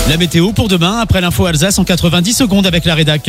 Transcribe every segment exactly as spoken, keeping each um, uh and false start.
La météo pour demain, après l'info Alsace en quatre-vingt-dix secondes avec la rédac.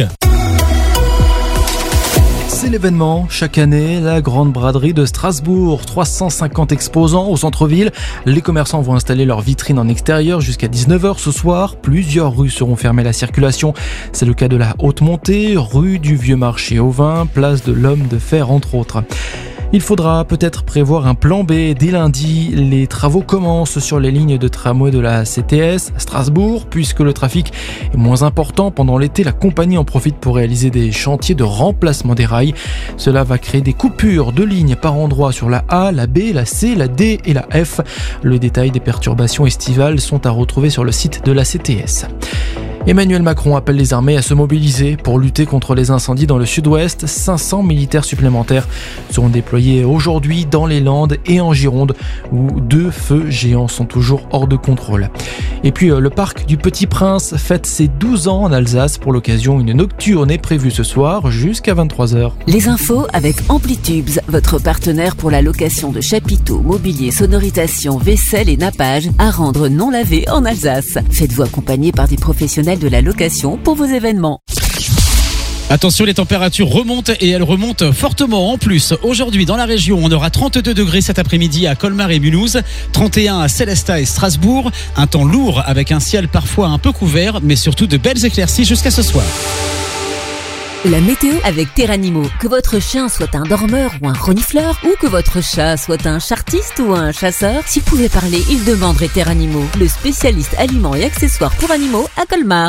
C'est l'événement chaque année, la grande braderie de Strasbourg. trois cent cinquante exposants au centre-ville. Les commerçants vont installer leurs vitrines en extérieur jusqu'à dix-neuf heures ce soir. Plusieurs rues seront fermées à la circulation. C'est le cas de la Haute-Montée, rue du Vieux Marché au Vin, place de l'Homme de Fer entre autres. Il faudra peut-être prévoir un plan B. Dès lundi, les travaux commencent sur les lignes de tramway de la C T S à Strasbourg. Puisque le trafic est moins important pendant l'été, la compagnie en profite pour réaliser des chantiers de remplacement des rails. Cela va créer des coupures de lignes par endroits sur la A, la B, la C, la D et la F. Le détail des perturbations estivales sont à retrouver sur le site de la C T S. Emmanuel Macron appelle les armées à se mobiliser pour lutter contre les incendies dans le sud-ouest. cinq cents militaires supplémentaires seront déployés aujourd'hui dans les Landes et en Gironde où deux feux géants sont toujours hors de contrôle. Et puis le parc du Petit Prince fête ses douze ans en Alsace. Pour l'occasion, une nocturne est prévue ce soir jusqu'à vingt-trois heures. Les infos avec Amplitubes, votre partenaire pour la location de chapiteaux, mobilier, sonorisation, vaisselle et nappage à rendre non lavé en Alsace. Faites-vous accompagner par des professionnels de la location pour vos événements. Attention, les températures remontent et elles remontent fortement en plus. Aujourd'hui, dans la région, on aura trente-deux degrés cet après-midi à Colmar et Mulhouse, trente et un à Sélestat et Strasbourg. Un temps lourd avec un ciel parfois un peu couvert, mais surtout de belles éclaircies jusqu'à ce soir. La météo avec Terranimo. Que votre chien soit un dormeur ou un renifleur, ou que votre chat soit un chartiste ou un chasseur, s'il pouvait parler, il demanderait Terranimo, le spécialiste aliments et accessoires pour animaux à Colmar.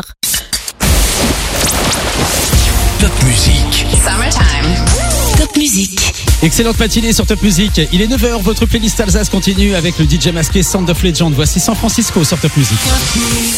Top Musique. Summertime. Top Musique. Excellente matinée sur Top Musique. Il est neuf heures, votre playlist Alsace continue avec le D J masqué Sound of Legend. Voici San Francisco sur Top Musique.